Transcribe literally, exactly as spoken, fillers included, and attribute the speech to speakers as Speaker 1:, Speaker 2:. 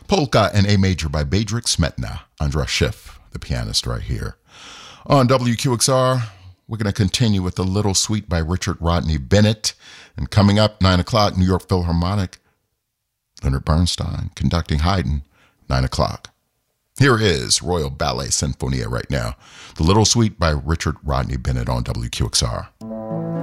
Speaker 1: Polka in A major by Bedřich Smetana. Andras Schiff, the pianist right here. On W Q X R, we're going to continue with The Little Suite by Richard Rodney Bennett. And coming up, nine o'clock, New York Philharmonic, Leonard Bernstein conducting Haydn, nine o'clock. Here is Royal Ballet Sinfonia right now. The Little Suite by Richard Rodney Bennett on W Q X R.